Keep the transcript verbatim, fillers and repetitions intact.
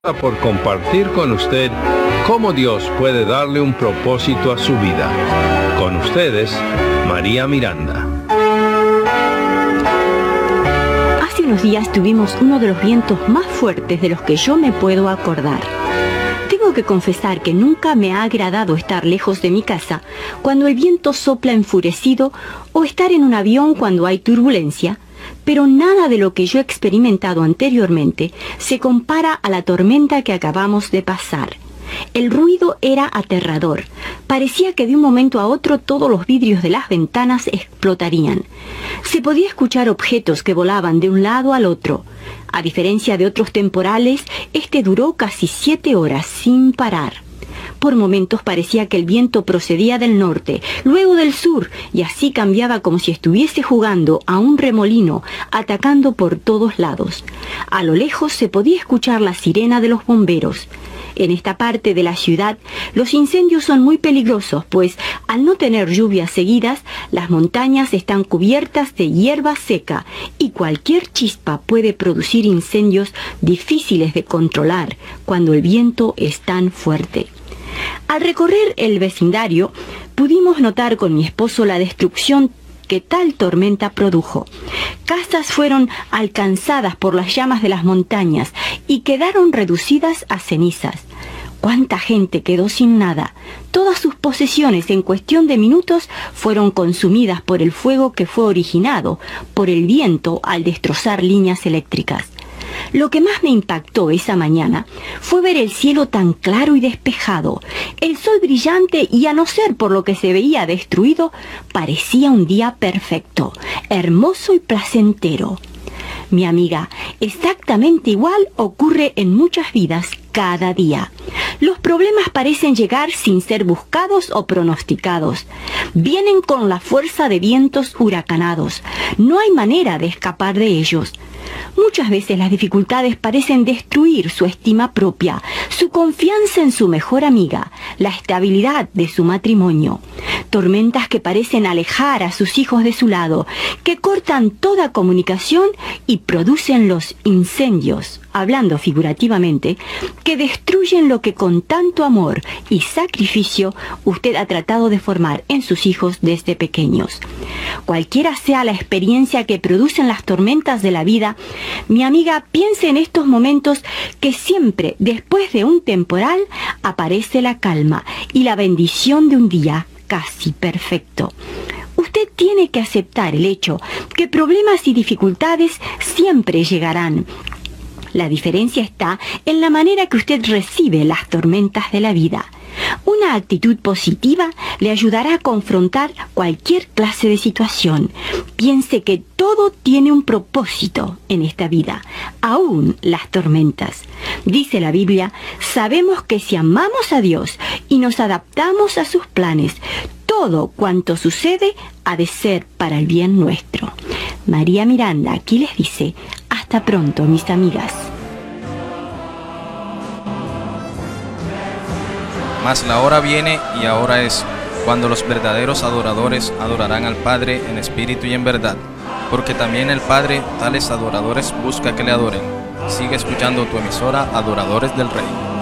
por compartir con usted cómo Dios puede darle un propósito a su vida. Con ustedes, María Miranda. Hace unos días tuvimos uno de los vientos más fuertes de los que yo me puedo acordar. Tengo que confesar que nunca me ha agradado estar lejos de mi casa cuando el viento sopla enfurecido o estar en un avión cuando hay turbulencia, pero nada de lo que yo he experimentado anteriormente se compara a la tormenta que acabamos de pasar. El ruido era aterrador. Parecía que de un momento a otro todos los vidrios de las ventanas explotarían. Se podía escuchar objetos que volaban de un lado al otro. A diferencia de otros temporales, este duró casi siete horas sin parar. Por momentos parecía que el viento procedía del norte, luego del sur, y así cambiaba como si estuviese jugando a un remolino, atacando por todos lados. A lo lejos se podía escuchar la sirena de los bomberos. En esta parte de la ciudad, los incendios son muy peligrosos, pues al no tener lluvias seguidas, las montañas están cubiertas de hierba seca y cualquier chispa puede producir incendios difíciles de controlar cuando el viento es tan fuerte. Al recorrer el vecindario, pudimos notar con mi esposo la destrucción que tal tormenta produjo. Casas fueron alcanzadas por las llamas de las montañas y quedaron reducidas a cenizas. ¿Cuánta gente quedó sin nada? Todas sus posesiones en cuestión de minutos fueron consumidas por el fuego que fue originado por el viento al destrozar líneas eléctricas. Lo que más me impactó esa mañana fue ver el cielo tan claro y despejado, el sol brillante y, a no ser por lo que se veía destruido, parecía un día perfecto, hermoso y placentero. Mi amiga, exactamente igual ocurre en muchas vidas cada día. Los problemas parecen llegar sin ser buscados o pronosticados. Vienen con la fuerza de vientos huracanados. No hay manera de escapar de ellos. Muchas veces las dificultades parecen destruir su estima propia, su confianza en su mejor amiga, la estabilidad de su matrimonio. Tormentas que parecen alejar a sus hijos de su lado, que cortan toda comunicación y producen los incendios, hablando figurativamente, que destruyen lo que con tanto amor y sacrificio usted ha tratado de formar en sus hijos desde pequeños. Cualquiera sea la experiencia que producen las tormentas de la vida, mi amiga, piense en estos momentos que siempre después de un temporal aparece la calma y la bendición de un día casi perfecto. Usted tiene que aceptar el hecho que problemas y dificultades siempre llegarán. La diferencia está en la manera que usted recibe las tormentas de la vida. Una actitud positiva le ayudará a confrontar cualquier clase de situación. Piense que todo tiene un propósito en esta vida, aún las tormentas. Dice la Biblia, sabemos que si amamos a Dios y nos adaptamos a sus planes, todo cuanto sucede ha de ser para el bien nuestro. María Miranda aquí les dice, hasta pronto, mis amigas. Mas la hora viene y ahora es, cuando los verdaderos adoradores adorarán al Padre en espíritu y en verdad, porque también el Padre tales adoradores busca que le adoren. Sigue escuchando tu emisora Adoradores del Rey.